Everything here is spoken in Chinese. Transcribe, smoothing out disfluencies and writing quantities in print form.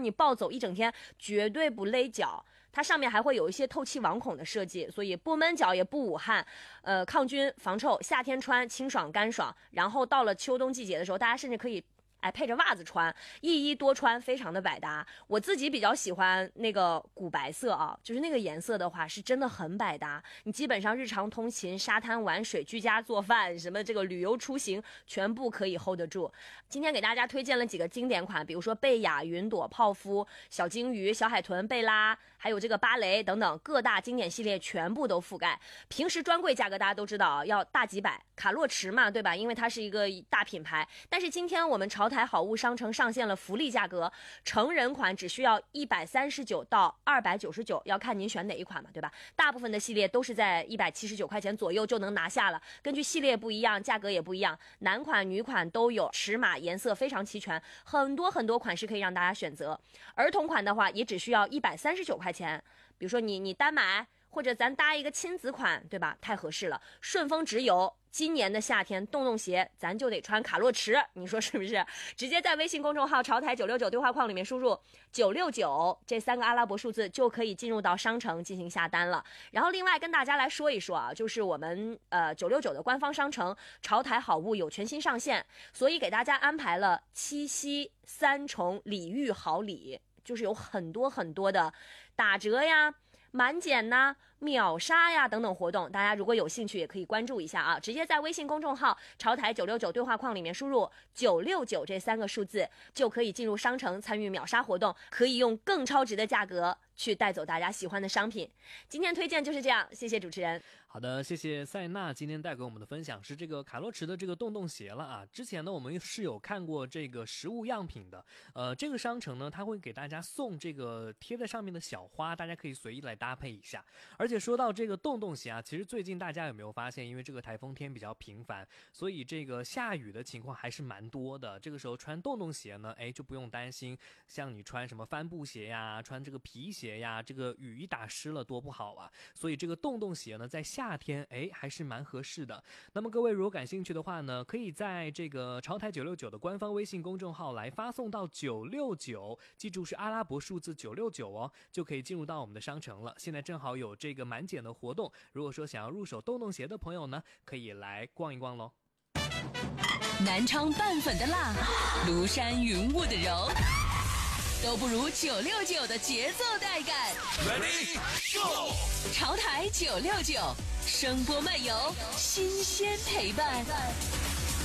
让你暴走一整天，绝对不勒脚。它上面还会有一些透气网孔的设计，所以不闷脚也不捂汗，抗菌防臭，夏天穿清爽干爽。然后到了秋冬季节的时候，大家甚至可以配着袜子穿，一衣多穿，非常的百搭。我自己比较喜欢那个古白色啊，就是那个颜色的话是真的很百搭，你基本上日常通勤、沙滩玩水、居家做饭，什么这个旅游出行全部可以 hold 得住。今天给大家推荐了几个经典款，比如说贝雅、云朵、泡芙、小金鱼、小海豚、贝拉，还有这个芭蕾等等各大经典系列全部都覆盖。平时专柜价格大家都知道啊，要大几百，卡洛驰嘛，对吧？因为它是一个大品牌。但是今天我们潮台好物商城上线了福利价格，成人款只需要139到299，要看您选哪一款嘛，对吧？大部分的系列都是在179块钱左右就能拿下了，根据系列不一样，价格也不一样，男款女款都有，尺码颜色非常齐全，很多款式可以让大家选择。儿童款的话也只需要139块钱，比如说你单买，或者咱搭一个亲子款，对吧？太合适了。顺丰直邮，今年的夏天洞鞋咱就得穿卡洛驰，你说是不是？直接在微信公众号潮台969对话框里面输入969这3个阿拉伯数字，就可以进入到商城进行下单了。然后另外跟大家来说一说啊，就是我们969的官方商城潮台好物有全新上线，所以给大家安排了七夕3重礼遇好礼，就是有很多的打折呀、满减呐、秒杀呀等等活动，大家如果有兴趣也可以关注一下啊！直接在微信公众号潮台969对话框里面输入969这3个数字，就可以进入商城参与秒杀活动，可以用更超值的价格去带走大家喜欢的商品。今天推荐就是这样，谢谢主持人。 好的，谢谢塞纳今天带给我们的分享是这个卡洛驰的这个洞鞋了啊。之前呢我们是有看过这个实物样品的，这个商城呢它会给大家送这个贴在上面的小花，大家可以随意来搭配一下。而且说到这个洞鞋啊，其实最近大家有没有发现，因为这个台风天比较频繁，所以这个下雨的情况还是蛮多的。这个时候穿洞鞋呢，就不用担心像你穿什么帆布鞋呀、穿这个皮鞋呀，这个雨一打湿了多不好啊。所以这个洞鞋呢在夏天还是蛮合适的。那么各位如果感兴趣的话呢，可以在这个潮台969的官方微信公众号来发送到969，记住是阿拉伯数字969哦，就可以进入到我们的商城了。现在正好有这个满减的活动，如果说想要入手洞鞋的朋友呢，可以来逛一逛咯。 南昌拌粉的辣，庐山云雾的柔，都不如969的节奏带感。 Ready Go！ 潮台969，声波漫游，新鲜陪伴。